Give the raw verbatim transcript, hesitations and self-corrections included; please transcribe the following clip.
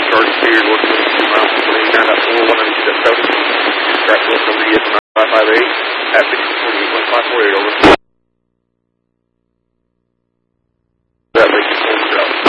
Charlie Spears, working with two miles twenty-nine point four, one ninety-two point seven. Track one, number E S nine five five eight, at sixteen twenty-eight point five four eight, over.